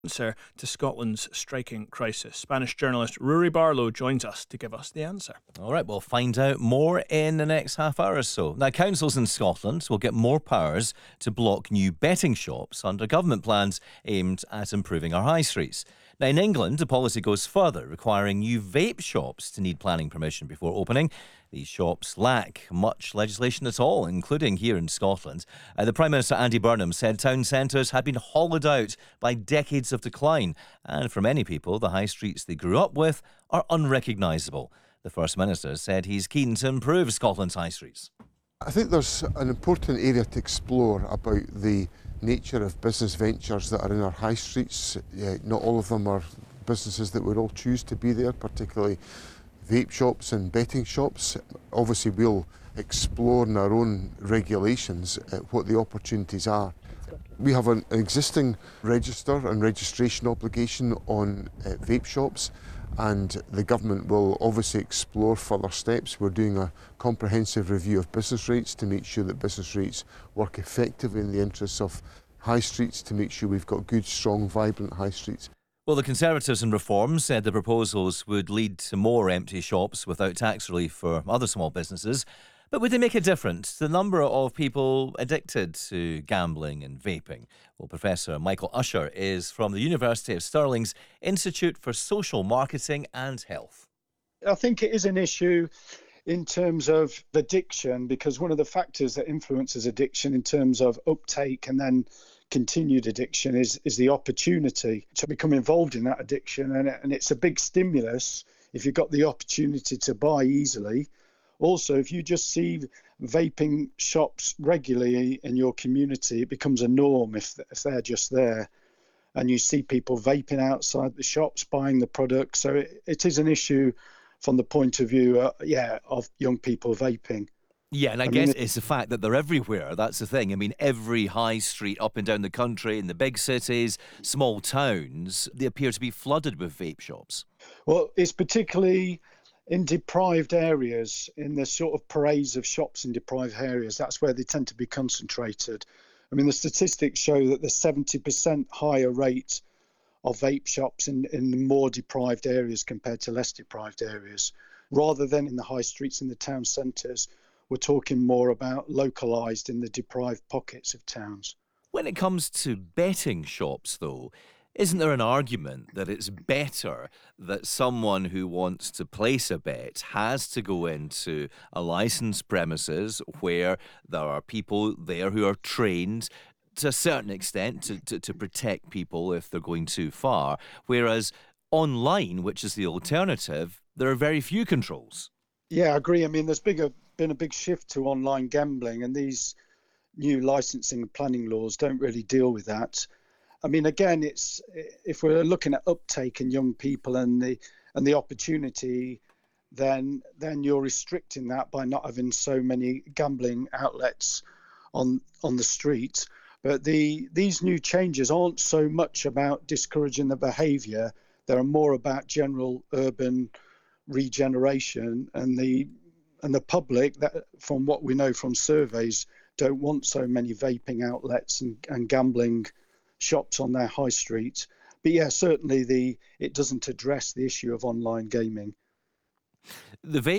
Answer to Scotland's striking crisis. Spanish journalist Rory Barlow joins us to give us the answer. All right, we'll find out more in the next half hour or so. Now, councils in Scotland will get more powers to block new betting shops under government plans aimed at improving our high streets. Now, in England, the policy goes further, requiring new vape shops to need planning permission before opening. These shops lack much legislation at all, including here in Scotland. The Prime Minister Andy Burnham said town centres had been hollowed out by decades of decline, and for many people, the high streets they grew up with are unrecognisable. The First Minister said he's keen to improve Scotland's high streets. I think there's an important area to explore about the nature of business ventures that are in our high streets. Not all of them are businesses that would all choose to be there, particularly vape shops and betting shops. Obviously, we'll explore in our own regulations what the opportunities are. We have an existing register and registration obligation on vape shops, and the government will obviously explore further steps. We're doing a comprehensive review of business rates to make sure that business rates work effectively in the interests of high streets, to make sure we've got good, strong, vibrant high streets. Well, the Conservatives in Reform said the proposals would lead to more empty shops without tax relief for other small businesses. But would they make a difference to the number of people addicted to gambling and vaping? Well, Professor Michael Usher is from the University of Stirling's Institute for Social Marketing and Health. I think it is an issue in terms of addiction, because one of the factors that influences addiction in terms of uptake and then continued addiction is the opportunity to become involved in that addiction. And it's a big stimulus if you've got the opportunity to buy easily. Also, if you just see vaping shops regularly in your community, it becomes a norm if they're just there. And you see people vaping outside the shops, buying the product. So it is an issue from the point of view, of young people vaping. Yeah, and I guess it's the fact that they're everywhere. That's the thing. I mean, every high street up and down the country, in the big cities, small towns, they appear to be flooded with vape shops. Well, it's particularly in deprived areas, in the sort of parades of shops in deprived areas. That's where they tend to be concentrated. I mean, the statistics show that there's 70% higher rate of vape shops in the more deprived areas compared to less deprived areas. Rather than in the high streets in the town centres, we're talking more about localised in the deprived pockets of towns. When it comes to betting shops, though, isn't there an argument that it's better that someone who wants to place a bet has to go into a licensed premises where there are people there who are trained to a certain extent to protect people if they're going too far, whereas online, which is the alternative, there are very few controls? Yeah, I agree. I mean, there's been a big shift to online gambling, and these new licensing and planning laws don't really deal with that. I mean, again, it's if we're looking at uptake in young people and the opportunity, then you're restricting that by not having so many gambling outlets on the street. But these new changes aren't so much about discouraging the behaviour. They're more about general urban regeneration, and the public, that from what we know from surveys, don't want so many vaping outlets and gambling shops on their high street. But yeah, certainly it doesn't address the issue of online gaming. The vape